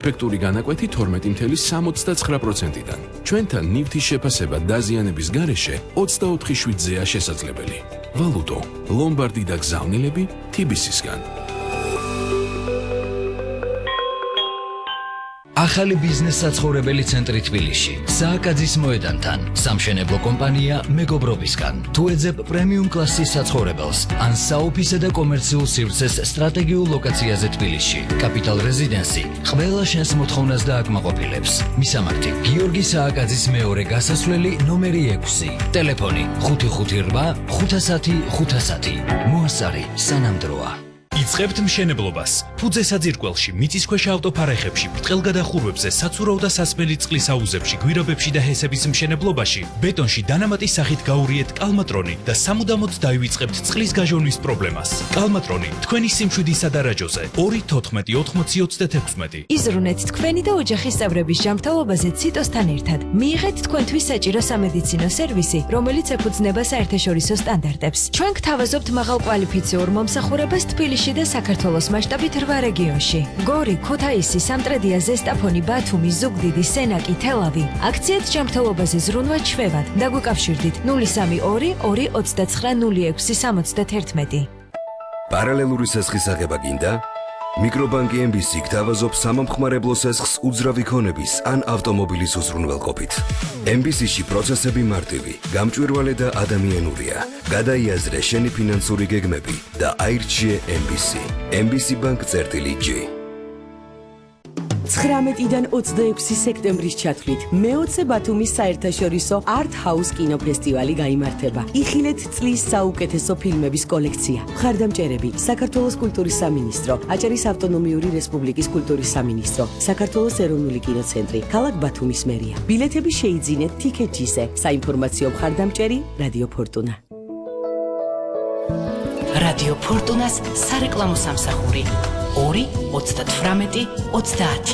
ეფექტური განაკვეთი 12.69%-დან. ჩვენთან ნივთის შეფასება დაზიანების გარეშე 24/7-ზეა შესაძლებელი. ვალუტო, ლომბარდი და გზავნილები TBC-სგან. ახალი ბიზნეს საცხოვრებელი ცენტრი თბილისში, სააკაძის მოედანთან, სამშენებლო კომპანია მეგობრობისგან. თუ ეძებ პრემიუმ კლასის საცხოვრებელს, ან საოფისე და კომერციულ სივრცეს სტრატეგიულ ლოკაციაზე თბილისში, კაპიტალ რეზიდენსი ყველა შენს მოთხოვნას დააკმაყოფილებს. მისამართი: გიორგი სააკაძის მეორე გასასვლელი ნომერი 6, ტელეფონი 558 510 510. მოასწარი სანამდროა. იწყებთ მშენებლობას. ფუძე საძირკველში, მიწისქვეშა ავტოფარეხებში, ბრტყელგადახურვებზე, საცურაო და სასმელი წყლის აუზებში, გვირაბებში და ჰესების მშენებლობაში, ბეტონში დანამატის სახით გაურიეთ კალმატრონი და სამუდამოდ დაივიწყებთ წყლის გაჟონვის პრობლემას. კალმატრონი თქვენი სიმშვიდისა და რაჯოზე 2-14-80-36. იზრუნეთ თქვენი და ოჯახის წევრების ჯანმრთელობაზე ციტოსთან ერთად. მიიღეთ თქვენთვის საჭირო სამედიცინო სერვისი, რომელიც ეფუძნება საერთაშორისო სტანდარტებს. ჩვენ გთავაზობთ მაღალკვალიფიციურ მომსახურებას თბილისში და საქართველოს მასშტაბით 8 რეგიონში. გორი, ქუთაისი, სამტრედია, ზესტაფონი, ბათუმი, ზუგდიდი, სენაკი, თელავი. აქციად ჯანმრთელობაზე ზრუნვა ჩვევად. დაგვიკავშირდით 032 229 06 71. პარალელური სესხის აღება გინდა? მიკრობანკი MBC გთავაზობს სამომხმარებლო სესხს უძრავი ქონების ან ავტომობილის უზრუნველყოფით. MBC-ში პროცესები მარტივი, გამჭვირვალე და ადამიანურია. გადაიაზრე შენი ფინანსური გეგმები და აირჩიე MBC. MBC Bank-G. 19-დან 26 სექტემბრის ჩათვლით მე-20 ბათუმის საერთაშორისო Art House კინოფესტივალი გაიმართება. იხილეთ წლის საუკეთესო ფილმების კოლექცია. მხარდამჭერები: საქართველოს კულტურის სამინისტრო, აჭარის ავტონომიური რესპუბლიკის კულტურის სამინისტრო, საქართველოს ეროვნული კინოცენტრი, ქალაქ ბათუმის მერია. ბილეთები შეიძინეთ TICKET-ზე. საინფორმაციო მხარდამჭერი რადიო ფორტუნა. რადიო ფორტუნას სარეკლამო სამსახური 2 38 30